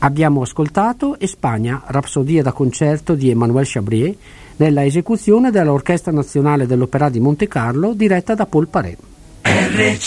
Abbiamo ascoltato Espagna, Rapsodia da concerto di Emmanuel Chabrier, nella esecuzione dell'Orchestra Nazionale dell'Opéra di Monte Carlo diretta da Paul Paré.